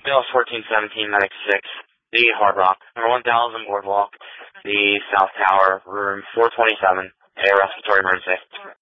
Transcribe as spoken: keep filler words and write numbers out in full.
Dallas fourteen seventeen, Medic six, the Hard Rock, number one thousand Boardwalk, the South Tower, room four twenty-seven, a respiratory emergency.